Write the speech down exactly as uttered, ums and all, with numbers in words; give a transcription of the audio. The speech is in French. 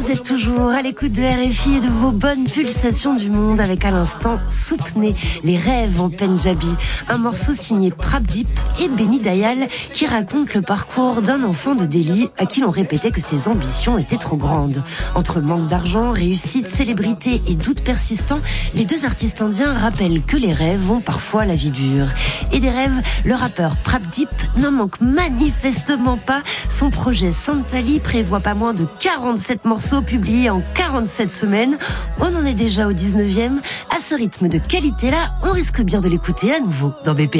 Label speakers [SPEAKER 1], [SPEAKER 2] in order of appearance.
[SPEAKER 1] Vous êtes toujours à l'écoute de R F I et de vos bonnes pulsations du monde avec à l'instant Soupné, les rêves en Pendjabi, un morceau signé Prabdeep et Benny Dayal qui raconte le parcours d'un enfant de Delhi à qui l'on répétait que ses ambitions étaient trop grandes. Entre manque d'argent, réussite, célébrité et doute persistant, les deux artistes indiens rappellent que les rêves ont parfois la vie dure. Et des rêves, le rappeur Prabdeep n'en manque manifestement pas. Son projet Santali prévoit pas moins de quarante-sept morceaux publiés en quarante-sept semaines. On en est déjà au dix-neuvième. À ce rythme de qualité-là, on risque bien de l'écouter à nouveau dans B P M.